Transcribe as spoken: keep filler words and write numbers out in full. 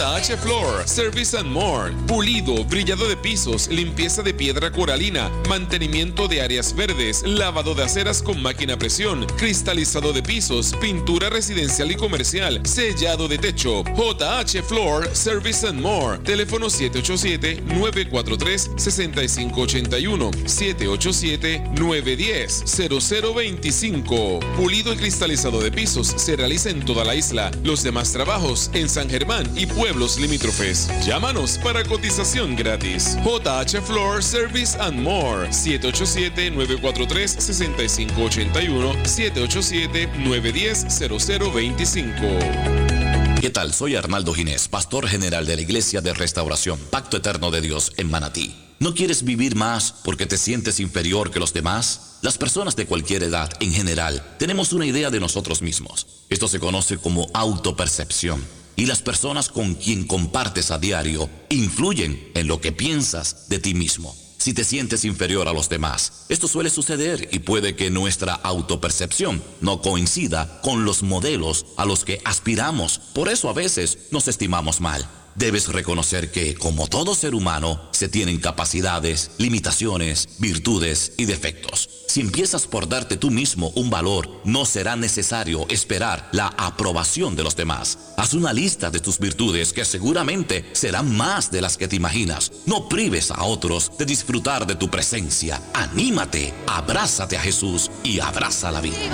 J H Floor Service and More. Pulido, brillado de pisos, limpieza de piedra coralina, mantenimiento de áreas verdes, lavado de aceras con máquina a presión, cristalizado de pisos, pintura residencial y comercial, sellado de techo. J H Floor Service and More. Teléfono siete ocho siete, nueve cuatro tres, seis cinco ocho uno, siete ocho siete, nueve uno cero, cero cero dos cinco. Pulido y cristalizado de pisos se realiza en toda la isla. Los demás trabajos en San Germán y pueblos limítrofes. Llámanos para cotización gratis. J H Floor Service and More. siete ocho siete, nueve cuatro tres, seis cinco ocho uno, siete ocho siete, nueve uno cero, cero cero dos cinco. ¿Qué tal? Soy Arnaldo Ginés, pastor general de la Iglesia de Restauración, Pacto Eterno de Dios en Manatí. ¿No quieres vivir más porque te sientes inferior que los demás? Las personas de cualquier edad, en general, tenemos una idea de nosotros mismos. Esto se conoce como autopercepción. Y las personas con quien compartes a diario influyen en lo que piensas de ti mismo. Si te sientes inferior a los demás, esto suele suceder y puede que nuestra autopercepción no coincida con los modelos a los que aspiramos. Por eso a veces nos estimamos mal. Debes reconocer que, como todo ser humano, se tienen capacidades, limitaciones, virtudes y defectos. Si empiezas por darte tú mismo un valor, no será necesario esperar la aprobación de los demás. Haz una lista de tus virtudes que seguramente serán más de las que te imaginas. No prives a otros de disfrutar de tu presencia. Anímate, abrázate a Jesús y abraza la vida.